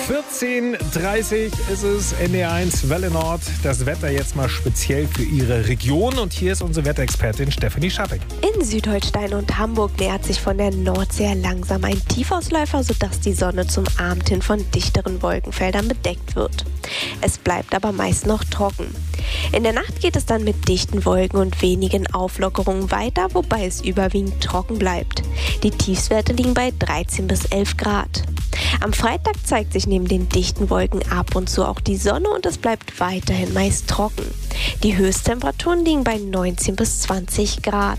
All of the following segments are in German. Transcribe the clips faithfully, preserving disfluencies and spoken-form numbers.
vierzehn Uhr dreißig ist es, N D R eins Welle Nord. Das Wetter jetzt mal speziell für Ihre Region. Und hier ist unsere Wetterexpertin Stefanie Schapping. In Südholstein und Hamburg nähert sich von der Nordsee langsam ein Tiefausläufer, sodass die Sonne zum Abend hin von dichteren Wolkenfeldern bedeckt wird. Es bleibt aber meist noch trocken. In der Nacht geht es dann mit dichten Wolken und wenigen Auflockerungen weiter, wobei es überwiegend trocken bleibt. Die Tiefstwerte liegen bei dreizehn bis elf Grad. Am Freitag zeigt sich neben den dichten Wolken ab und zu auch die Sonne und es bleibt weiterhin meist trocken. Die Höchsttemperaturen liegen bei neunzehn bis zwanzig Grad.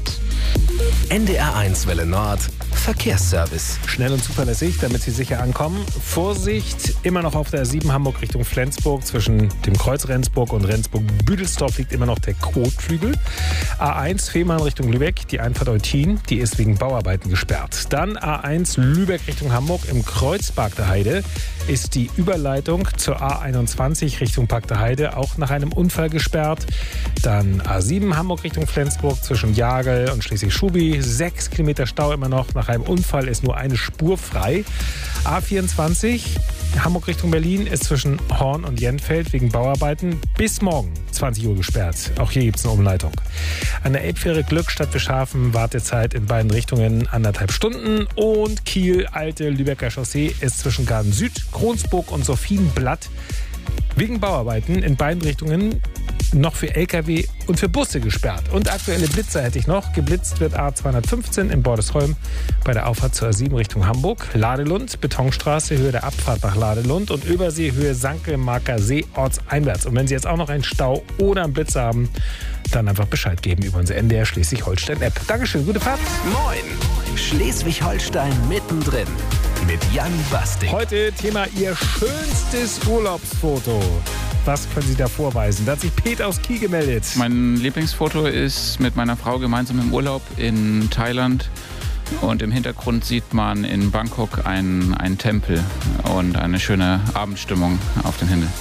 N D R eins Welle Nord Verkehrsservice. Schnell und zuverlässig, damit Sie sicher ankommen. Vorsicht, immer noch auf der A sieben Hamburg Richtung Flensburg. Zwischen dem Kreuz Rendsburg und Rendsburg-Büdelsdorf liegt immer noch der Kotflügel. A eins Fehmarn Richtung Lübeck, die Einfahrt Eutin, die ist wegen Bauarbeiten gesperrt. Dann A eins Lübeck Richtung Hamburg im Kreuz Park der Heide ist die Überleitung zur A einundzwanzig Richtung Park der Heide auch nach einem Unfall gesperrt. Dann A sieben Hamburg Richtung Flensburg zwischen Jagel und Schleswig-Schubi. Sechs Kilometer Stau immer noch. Nach einem Unfall ist nur eine Spur frei. A vierundzwanzig Hamburg Richtung Berlin ist zwischen Horn und Jenfeld wegen Bauarbeiten bis morgen zwanzig Uhr gesperrt. Auch hier gibt es eine Umleitung. An der Elbfähre Glückstadt Bischhafen Wartezeit in beiden Richtungen anderthalb Stunden. Und Kiel Alte Lübecker Chaussee ist zwischen Garden Süd, Kronsburg und Sophienblatt wegen Bauarbeiten in beiden Richtungen noch für L K W und für Busse gesperrt. Und aktuelle Blitzer hätte ich noch. Geblitzt wird A zweihundertfünfzehn in Bordesholm bei der Auffahrt zur A sieben Richtung Hamburg. Ladelund, Betonstraße, Höhe der Abfahrt nach Ladelund und Übersee, Höhe Sanke, Marker See, ortseinwärts. Und wenn Sie jetzt auch noch einen Stau oder einen Blitzer haben, dann einfach Bescheid geben über unsere N D R Schleswig-Holstein-App. Dankeschön, gute Fahrt. Moin, Schleswig-Holstein mittendrin mit Jan Bastik. Heute Thema Ihr schönstes Urlaubsfoto. Was können Sie da vorweisen? Da hat sich Peter aus Kiel gemeldet. Mein Lieblingsfoto ist mit meiner Frau gemeinsam im Urlaub in Thailand. Und im Hintergrund sieht man in Bangkok einen, einen Tempel und eine schöne Abendstimmung auf den Himmel.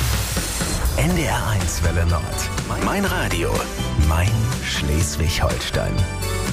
N D R eins Welle Nord. Mein Radio, mein Schleswig-Holstein.